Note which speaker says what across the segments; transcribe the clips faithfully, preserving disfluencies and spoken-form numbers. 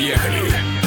Speaker 1: Поехали!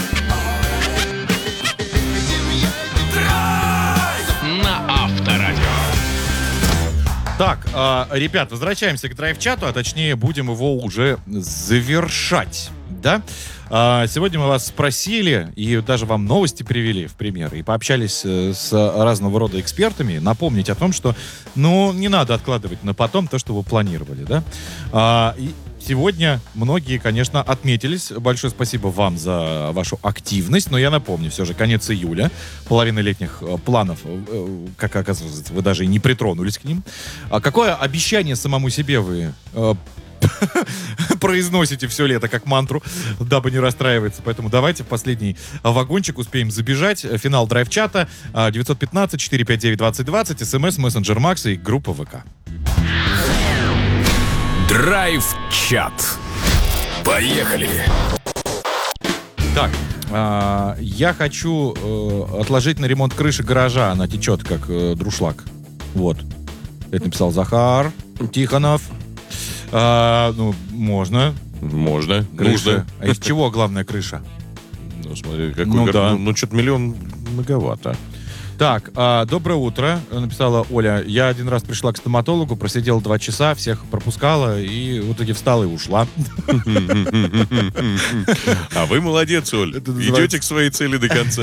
Speaker 1: Драйв на Авторадио.
Speaker 2: Так, э, ребят, возвращаемся к драйв-чату, а точнее будем его уже завершать, да? Э, сегодня мы вас спросили, и даже вам новости привели в пример, и пообщались э, с разного рода экспертами, напомнить о том, что, ну, не надо откладывать на потом то, что вы планировали, да? Э, и Сегодня многие, конечно, отметились. Большое спасибо вам за вашу активность. Но я напомню, все же конец июля. Половина летних э, планов, э, как оказывается, вы даже и не притронулись к ним. А какое обещание самому себе вы э, произносите все лето как мантру, дабы не расстраиваться? Поэтому давайте в последний вагончик успеем забежать. Финал драйв-чата девять пятнадцать четыре пять девять двадцать двадцать, смс, мессенджер Макс и группа ВК.
Speaker 1: Драйв-чат. Поехали!
Speaker 2: Так, э, я хочу э, отложить на ремонт крыши гаража. Она течет, как э, друшлаг. Вот. Это написал Захар Тихонов. Э, ну, можно.
Speaker 3: Можно.
Speaker 2: Крыша.
Speaker 3: Нужно.
Speaker 2: А из чего главная крыша?
Speaker 3: Ну, смотри, какой
Speaker 2: Ну,
Speaker 3: гар-
Speaker 2: да.
Speaker 3: ну, ну, что-то миллион многовато.
Speaker 2: Так, э, доброе утро, написала Оля. Я один раз пришла к стоматологу, просидела два часа, всех пропускала, и в итоге встала и ушла.
Speaker 3: А вы молодец, Оль.
Speaker 2: Это называется-
Speaker 3: Идете к своей цели до конца.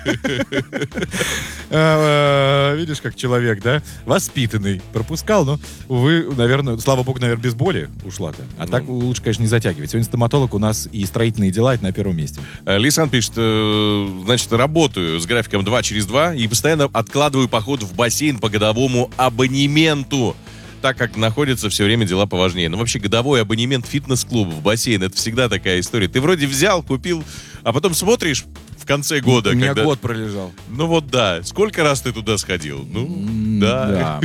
Speaker 2: Э, Видишь, как человек, да? Воспитанный. Пропускал, но, увы, наверное, слава богу, наверное, без боли ушла-то. А так лучше, конечно, не затягивать. Сегодня стоматолог у нас и строительные дела, это на первом месте.
Speaker 3: Лисан пишет, э, значит, работаю с графиком два через два и постоянно откладываю поход в бассейн по годовому абонементу, так как находятся все время дела поважнее. Но вообще годовой абонемент фитнес-клуба в бассейн — это всегда такая история. Ты вроде взял, купил, а потом смотришь в конце года.
Speaker 2: У меня
Speaker 3: когда-
Speaker 2: год пролежал.
Speaker 3: Ну вот да. Сколько раз ты туда сходил? Ну,
Speaker 2: М,
Speaker 3: да.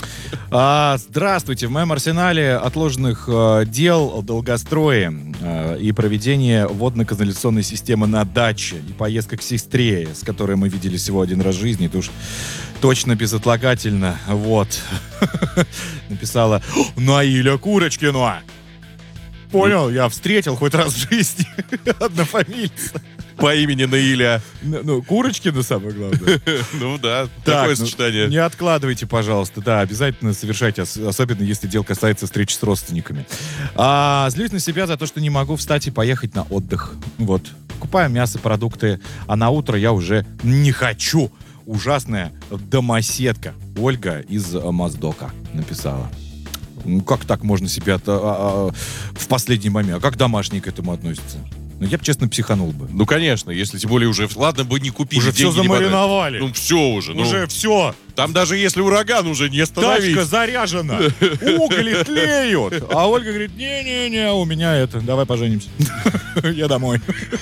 Speaker 2: А, здравствуйте. В моем арсенале отложенных э, дел долгострои э, и проведение водно-канализационной системы на даче и поездка к сестре, с которой мы видели всего один раз в жизни. Это уж точно безотлагательно. Вот. Написала Наиля Курочкина. Понял, я встретил хоть раз в жизни однофамильца.
Speaker 3: По имени Наиля.
Speaker 2: Ну, ну, Курочкина самое главное.
Speaker 3: Ну да,
Speaker 2: Так,
Speaker 3: такое
Speaker 2: ну,
Speaker 3: сочетание.
Speaker 2: не откладывайте, пожалуйста. Да, обязательно совершайте, ос- особенно если дело касается встречи с родственниками. А, злюсь на себя за то, что не могу встать и поехать на отдых. Вот. Покупаю мясо, продукты, а на утро я уже не хочу. Ужасная домоседка. Ольга из э, Моздока написала. Ну, как так можно себя а, а, в последний момент? А как домашние к этому относятся? Ну, я бы, честно, психанул бы.
Speaker 3: Ну, конечно, если тем более уже... Ладно бы не купили,
Speaker 2: Уже все
Speaker 3: деньги не потратили.
Speaker 2: замариновали.
Speaker 3: Ну, все уже. Ну,
Speaker 2: Уже все.
Speaker 3: там даже если ураган уже не остановить.
Speaker 2: Тачка заряжена, угли тлеют. А Ольга говорит, не-не-не, у меня это, давай поженимся. Я домой.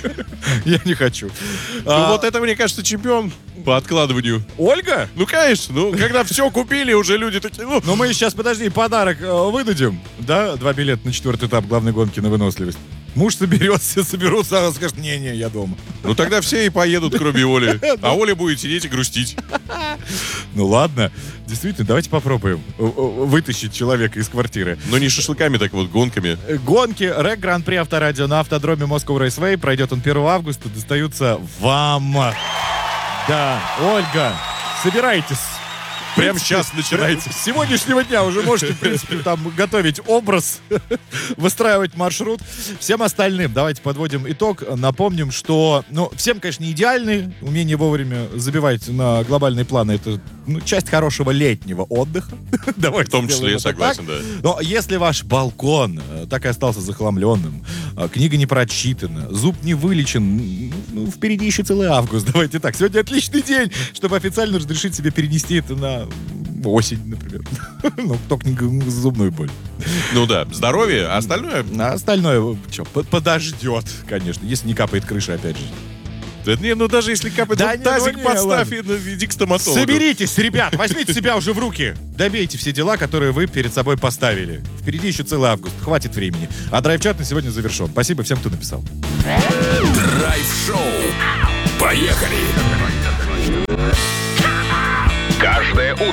Speaker 2: Я не хочу.
Speaker 3: Ну,
Speaker 2: А,
Speaker 3: вот это, мне кажется, чемпион по откладыванию.
Speaker 2: Ольга?
Speaker 3: Ну, конечно, ну, когда все купили, уже люди такие, ну...
Speaker 2: Ну, мы сейчас, подожди, подарок э, выдадим, да? Два билета на четвертый этап главной гонки на выносливость. Муж соберется, соберутся, а скажет, не-не, я дома.
Speaker 3: Ну, тогда все и поедут, кроме Оли. А Оля будет сидеть и грустить.
Speaker 2: Ну, ладно. Действительно, давайте попробуем э, э, вытащить человека из квартиры.
Speaker 3: Но не шашлыками, так вот, гонками.
Speaker 2: Гонки РЭК Гран-при Авторадио на автодроме Moscow Raceway. Пройдет он первого августа. Достаются вам. Да, Ольга, собирайтесь.
Speaker 3: Прямо сейчас начинайте.
Speaker 2: С сегодняшнего дня уже можете, в принципе, там готовить образ, выстраивать маршрут. Всем остальным давайте подводим итог. Напомним, что, ну, всем, конечно, не идеальный. Умение вовремя забивать на глобальные планы — это, ну, часть хорошего летнего отдыха. Давайте
Speaker 3: В том числе,
Speaker 2: сделаем
Speaker 3: я
Speaker 2: это
Speaker 3: согласен,
Speaker 2: так.
Speaker 3: да.
Speaker 2: Но если ваш балкон э, так и остался захламленным, э, книга не прочитана, зуб не вылечен, ну, впереди еще целый август. Давайте так. Сегодня отличный день, чтобы официально разрешить себе перенести это на осень, например. Ну, только не зубную боль.
Speaker 3: Ну да, здоровье, а остальное...
Speaker 2: А остальное, что, подождет, конечно, если не капает крыша, опять же.
Speaker 3: Да не, ну даже если капает,
Speaker 2: Да
Speaker 3: ну,
Speaker 2: не,
Speaker 3: тазик
Speaker 2: ну не,
Speaker 3: подставь
Speaker 2: ладно.
Speaker 3: и ну, иди к стоматологу.
Speaker 2: Соберитесь, ребят, возьмите себя уже в руки. Добейте все дела, которые вы перед собой поставили. Впереди еще целый август, хватит времени. А драйв-чат на сегодня завершен. Спасибо всем, кто написал.
Speaker 1: Драйв-шоу. Поехали! Каждое утро